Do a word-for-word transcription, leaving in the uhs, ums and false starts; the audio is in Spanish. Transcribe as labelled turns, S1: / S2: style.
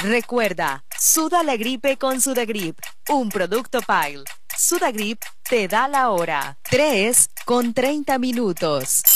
S1: Recuerda, suda la gripe con Sudagrip, un producto Pile. Sudagrip te da la hora. tres con treinta minutos.